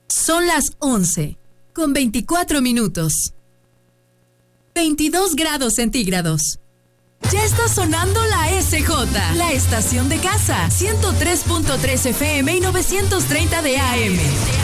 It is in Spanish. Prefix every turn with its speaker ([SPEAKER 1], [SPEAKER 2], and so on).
[SPEAKER 1] Son las 11:24. 22 grados centígrados. Ya está sonando la SJ, la estación de casa, 103.3 FM y 930 de AM.